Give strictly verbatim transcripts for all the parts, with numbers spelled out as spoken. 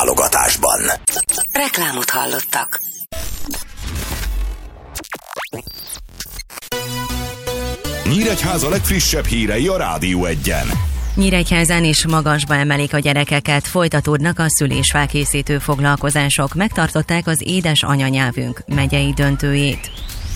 válogatásban. Reklámot hallottak. Nyíregyháza legfrissebb hírei a Rádió Egyen. Nyíregyházán is magasba emelik a gyerekeket, folytatódnak a szülésfelkészítő foglalkozások, megtartották az Édes anyanyelvünk megyei döntőjét.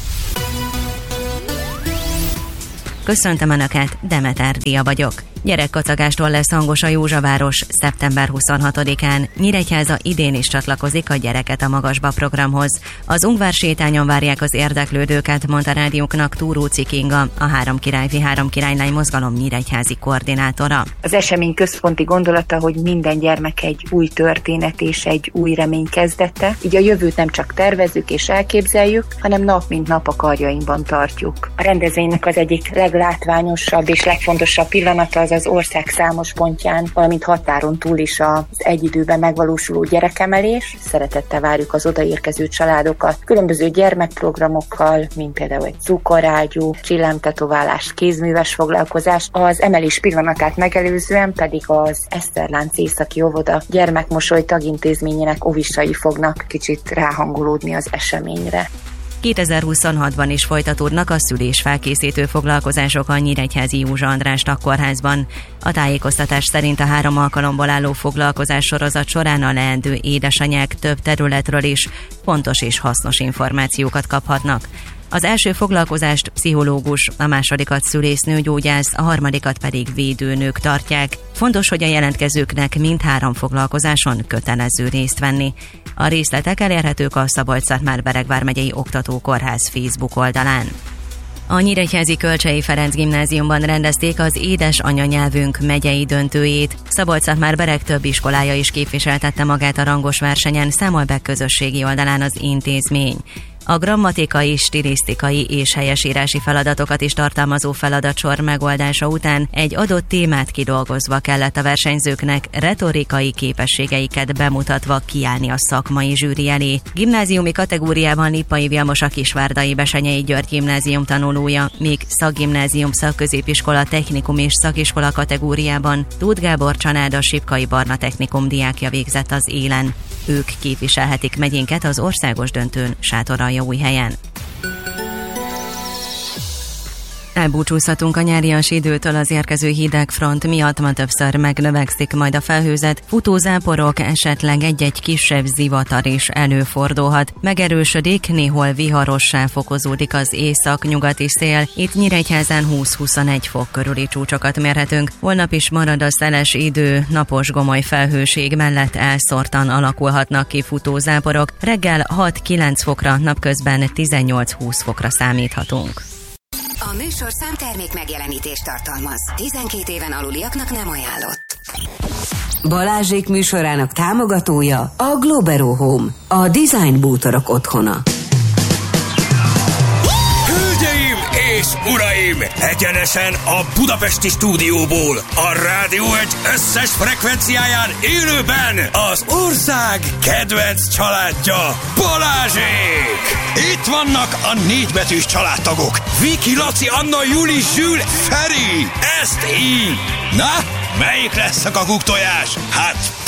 Köszöntöm Önöket, Demeter Dia vagyok. Gyerekkacagástól lesz hangos a Józsaváros szeptember huszonhatodikán. Nyíregyháza idén is csatlakozik a Gyereket a magasba programhoz. Az Ungvár sétányon várják az érdeklődőket, mondta rádióknak Túróci Kinga, a Három királyfi, Három királylány mozgalom nyíregyházi koordinátora. Az esemény központi gondolata, hogy minden gyermek egy új történet és egy új remény kezdete. Így a jövőt nem csak tervezzük és elképzeljük, hanem nap mint nap a karjainkban tartjuk. A rendezvénynek az egyik leglátványosabb és legfontosabb pillanata az az ország számos pontján, valamint határon túl is az egy időben megvalósuló gyerekemelés. Szeretettel várjuk az odaérkező családokat különböző gyermekprogramokkal, mint például egy cukorágyú, csillámtetoválás, kézműves foglalkozás. Az emelés pillanatát megelőzően pedig az Eszterlánc északi óvoda gyermekmosoly tagintézményének óvisai fognak kicsit ráhangolódni az eseményre. kétezer-huszonhatban is folytatódnak a szülésfelkészítő foglalkozások a nyíregyházi Józsa András Takkorházban. A tájékoztatás szerint a három alkalomból álló foglalkozás sorozat során a leendő édesanyák több területről is pontos és hasznos információkat kaphatnak. Az első foglalkozást pszichológus, a másodikat szülésznőgyógyász, a harmadikat pedig védőnők tartják. Fontos, hogy a jelentkezőknek mindhárom foglalkozáson kötelező részt venni. A részletek elérhetők a Szabolcs-Szatmár-Bereg vármegyei Oktatókórház Facebook oldalán. A nyíregyházi Kölcsei Ferenc gimnáziumban rendezték az Édes anyanyelvünk megyei döntőjét. Szabolcs-Szatmár-Bereg több iskolája is képviseltette magát a rangos versenyen, számol be közösségi oldalán az intézmény. A grammatikai, stilisztikai és helyesírási feladatokat is tartalmazó feladatsor megoldása után egy adott témát kidolgozva kellett a versenyzőknek retorikai képességeiket bemutatva kiállni a szakmai zsűri elé. Gimnáziumi kategóriában Lippai Vilmos a Kisvárdai Besenyei György gimnázium tanulója, míg szakgimnázium, szakközépiskola, technikum és szakiskola kategóriában Tóth Gábor Csanád, a Sipkai Barna Technikum diákja végzett az élen. Ők képviselhetik megyénket az országos döntőn Sátoraljaújhelyen. Elbúcsúzhatunk a nyárias időtől, az érkező hideg front miatt ma többször megnövekszik majd a felhőzet, futózáporok, esetleg egy-egy kisebb zivatar is előfordulhat. Megerősödik, néhol viharossá fokozódik az észak-nyugati szél, itt Nyíregyházán húsz-huszonegy fok körüli csúcsokat mérhetünk. Holnap is marad a szeles idő, napos gomoly felhőség mellett elszórtan alakulhatnak ki futózáporok, reggel hat-kilenc fokra, napközben tizennyolc-húsz fokra számíthatunk. A műsorszám termék megjelenítést tartalmaz. tizenkét éven aluliaknak nem ajánlott. Balázsék műsorának támogatója a Globero Home, a design bútorok otthona. Hölgyeim és uraim! Egyenesen a budapesti stúdióból, a Rádió Egy összes frekvenciáján élőben az ország kedvenc családja, Balázsék! Itt vannak a négybetűs családtagok. Viki, Laci, Anna, Juli, Zsül, Feri. Ezt így. Na, melyik lesz a kakuktojás? Hát